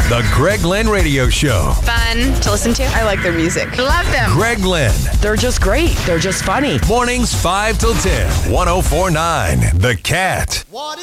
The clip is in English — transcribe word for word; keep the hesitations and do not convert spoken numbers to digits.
The Greg Lynn Radio Show. Fun to listen to. I like their music. Love them. Greg Lynn. They're just great. They're just funny. Mornings five till ten. one oh four point nine The Cat. What